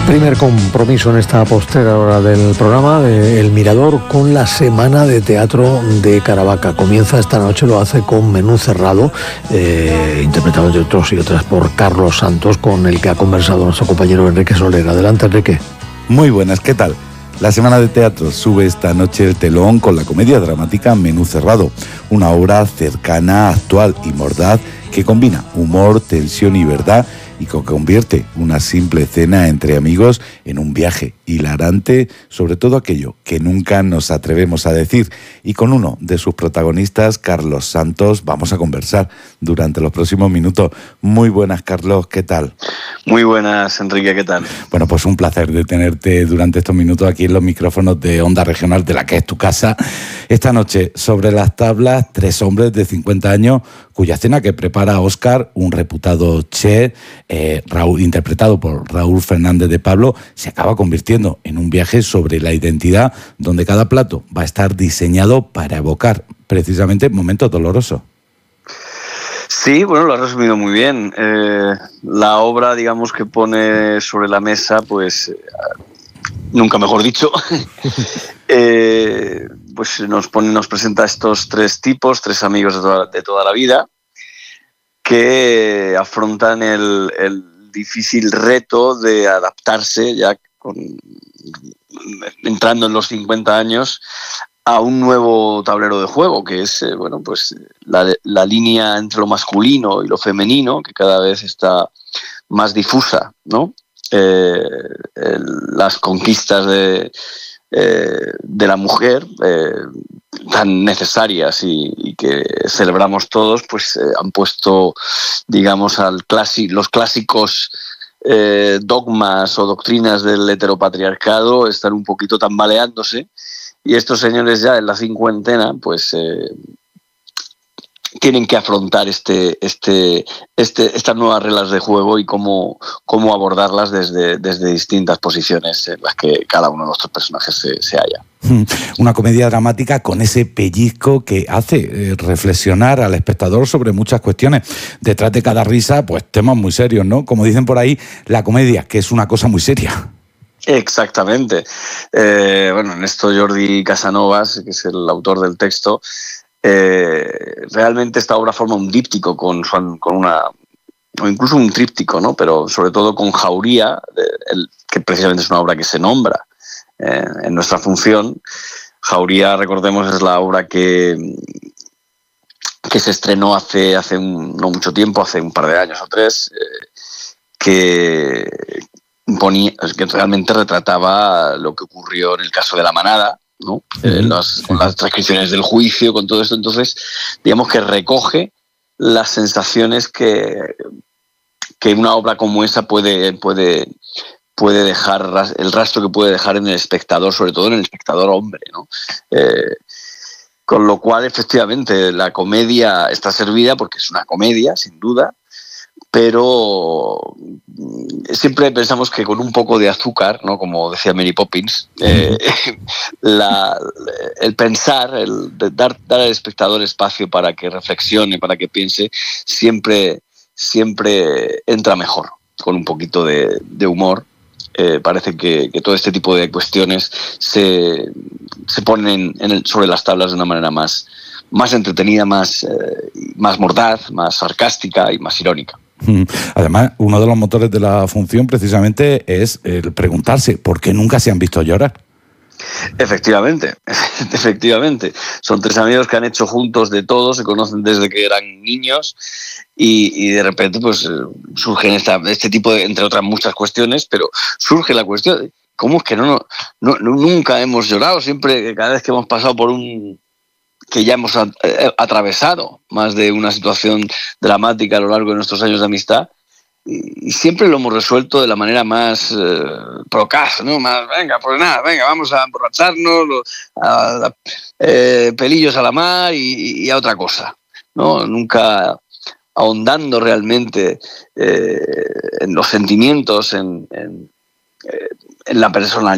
Primer compromiso en esta postera hora del programa de El Mirador con la Semana de Teatro de Caravaca. Comienza esta noche, lo hace con Menú Cerrado, interpretado entre otros y otras por Carlos Santos, con el que ha conversado nuestro compañero Enrique Soler. Adelante, Enrique. Muy buenas, ¿qué tal? La Semana de Teatro sube esta noche el telón con la comedia dramática Menú Cerrado, una obra cercana, actual y mordaz que combina humor, tensión y verdad y que convierte una simple cena entre amigos en un viaje hilarante sobre todo aquello que nunca nos atrevemos a decir. Y con uno de sus protagonistas, Carlos Santos, vamos a conversar durante los próximos minutos. Muy buenas, Carlos, ¿qué tal? Muy buenas, Enrique, ¿qué tal? Bueno, pues un placer de tenerte durante estos minutos aquí en los micrófonos de Onda Regional, de la que es tu casa. Esta noche, sobre las tablas, 3 hombres de 50 años, cuya cena que prepara Óscar, un reputado chef, Raúl, interpretado por Raúl Fernández de Pablo, se acaba convirtiendo en un viaje sobre la identidad, donde cada plato va a estar diseñado para evocar precisamente momentos dolorosos. Sí, bueno, lo has resumido muy bien. La obra, digamos, que pone sobre la mesa, pues, nunca mejor dicho, pues nos presenta a estos 3 tipos, 3 amigos de toda la vida, que afrontan el difícil reto de adaptarse, ya entrando en los 50 años, a un nuevo tablero de juego, que es la línea entre lo masculino y lo femenino, que cada vez está más difusa, ¿no? Las conquistas de la mujer, tan necesarias y que celebramos todos, pues han puesto, digamos, los clásicos dogmas o doctrinas del heteropatriarcado están un poquito tambaleándose, y estos señores ya en la cincuentena pues tienen que afrontar estas nuevas reglas de juego y cómo abordarlas desde distintas posiciones en las que cada uno de nuestros personajes se halla. Una comedia dramática con ese pellizco que hace reflexionar al espectador sobre muchas cuestiones. Detrás de cada risa, pues temas muy serios, ¿no? Como dicen por ahí, la comedia, que es una cosa muy seria. Exactamente. En esto Jordi Casanovas, que es el autor del texto, realmente esta obra forma un díptico con o incluso un tríptico, ¿no? Pero sobre todo con Jauría, que precisamente es una obra que se nombra en nuestra función. Jauría, recordemos, es la obra que se estrenó hace no mucho tiempo, hace un par de años o 3, que realmente retrataba lo que ocurrió en el caso de La Manada, ¿no? Con las transcripciones del juicio, con todo esto. Entonces, digamos que recoge las sensaciones que una obra como esa puede dejar, el rastro que puede dejar en el espectador, sobre todo en el espectador hombre, ¿no? Con lo cual, efectivamente, la comedia está servida porque es una comedia, sin duda, pero siempre pensamos que con un poco de azúcar, ¿no? Como decía Mary Poppins, el pensar, dar al espectador espacio para que reflexione, para que piense, siempre entra mejor. Con un poquito de humor, parece que todo este tipo de cuestiones se ponen sobre las tablas de una manera más entretenida, más mordaz, más sarcástica y más irónica. Además, uno de los motores de la función precisamente es el preguntarse ¿por qué nunca se han visto llorar? Efectivamente. Son 3 amigos que han hecho juntos de todo, se conocen desde que eran niños y de repente pues surgen este tipo de, entre otras muchas cuestiones, pero surge la cuestión, ¿cómo es que nunca hemos llorado? Siempre, cada vez que hemos pasado por que ya hemos atravesado más de una situación dramática a lo largo de nuestros años de amistad, y siempre lo hemos resuelto de la manera más procaz, ¿no? Más, venga, vamos a emborracharnos, pelillos a la mar y a otra cosa, ¿no? Nunca ahondando realmente en los sentimientos, en la personalidad